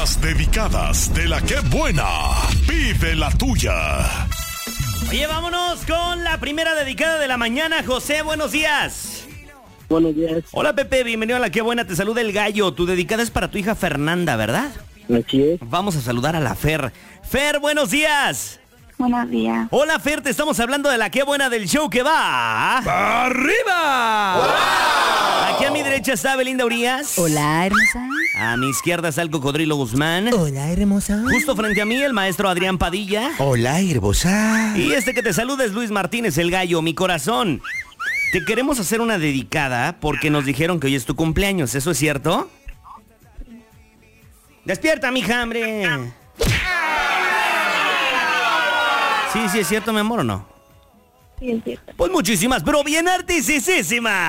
Las dedicadas de la que buena. Pide la tuya. Oye, vámonos con la primera dedicada de la mañana. José, buenos días. Buenos días. Hola, Pepe, bienvenido a La Que Buena. Te saluda el Gallo. Tu dedicada es para tu hija Fernanda, ¿verdad? Así es. Vamos a saludar a la Fer. Fer, buenos días. Buenos días. Hola, Fer, te estamos hablando de La Que Buena del show que va... ¡Arriba! ¡Wow! Aquí a mi derecha está Belinda Urias. Hola, hermosa. A mi izquierda está el Cocodrilo Guzmán. Hola, hermosa. Justo frente a mí, el maestro Adrián Padilla. Hola, hermosa. Y este que te saluda es Luis Martínez, el Gallo, mi corazón. Te queremos hacer una dedicada porque nos dijeron que hoy es tu cumpleaños. ¿Eso es cierto? ¡Despierta, mija, hambre! Sí, es cierto, mi amor, ¿o no? Sí, es cierto. Pues muchísimas, pero bien artisísimas.